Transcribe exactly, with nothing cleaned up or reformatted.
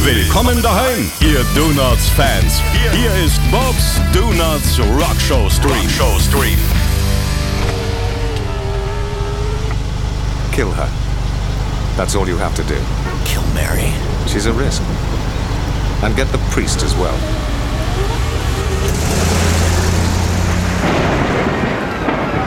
Willkommen daheim, ihr Donuts-Fans. Hier ist Bob's Donuts Rockshow Stream. Rockshow Stream. Kill her. That's all you have to do. Kill Mary. She's a risk. And get the priest as well.